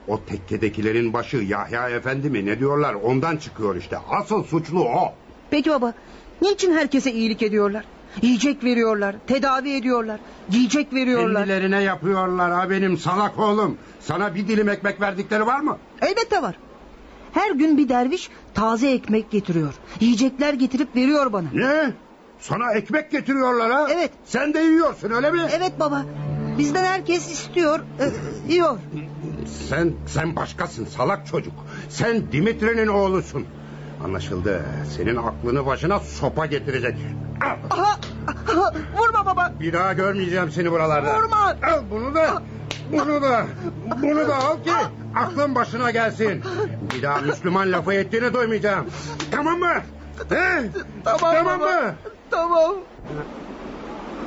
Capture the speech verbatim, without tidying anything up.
O tekkedekilerin başı Yahya Efendi mi ne diyorlar, ondan çıkıyor işte. Asıl suçlu o. Peki baba, niçin herkese iyilik ediyorlar? Yiyecek veriyorlar, tedavi ediyorlar, giyecek veriyorlar. Kendilerine yapıyorlar ha benim salak oğlum. Sana bir dilim ekmek verdikleri var mı? Elbette var. Her gün bir derviş taze ekmek getiriyor. Yiyecekler getirip veriyor bana. Ne? Sana ekmek getiriyorlar ha? Evet. Sen de yiyorsun öyle mi? Evet baba. Bizden herkes istiyor, e, yiyor. Sen sen başkasın salak çocuk. Sen Dimitri'nin oğlusun. Anlaşıldı. Senin aklını başına sopa getirecek. Al. Aha, aha, vurma baba. Bir daha görmeyeceğim seni buralarda. Vurma. Al bunu da. Bunu da. Bunu da al ki aklın başına gelsin. Bir daha Müslüman lafı ettiğini duymayacağım. Tamam mı? He? Tamam, Tamam baba. mı? Tamam.